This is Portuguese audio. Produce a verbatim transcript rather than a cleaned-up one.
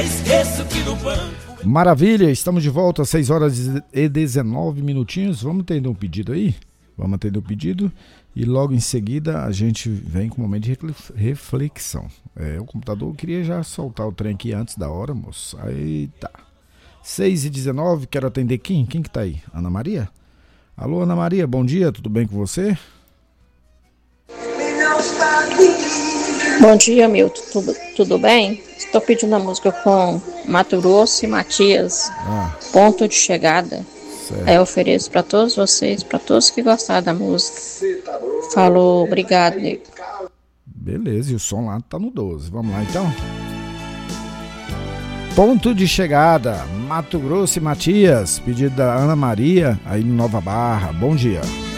esqueço que no banco... Maravilha, estamos de volta às seis horas e dezenove minutinhos. Vamos atender um pedido aí? Vamos atender um pedido e logo em seguida a gente vem com um momento de reflexão. É, o computador queria já soltar o trem aqui antes da hora, moço. Aí tá. seis e dezenove, quero atender quem? Quem que tá aí? Ana Maria? Alô, Ana Maria, bom dia, tudo bem com você? Bom dia, Milton, tudo, tudo bem? Estou pedindo a música com Mato Grosso e Matias, ah. Ponto de Chegada. Certo. Aí eu ofereço para todos vocês, para todos que gostaram da música. Falou, obrigado, Nico. Beleza, e o som lá tá no doze. Vamos lá então? Ponto de Chegada, Mato Grosso e Matias, pedido da Ana Maria, aí no Nova Barra. Bom dia.